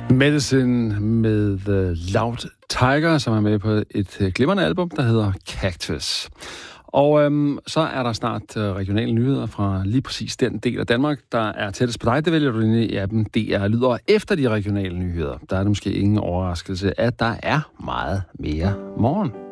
Medicine med Loud Tiger, som er med på et glimrende album, der hedder Cactus. Og så er der snart regionale nyheder fra lige præcis den del af Danmark, der er tættest på dig. Det vælger du inde i appen DR Lyder efter de regionale nyheder. Der er det måske ingen overraskelse, at der er meget mere morgen.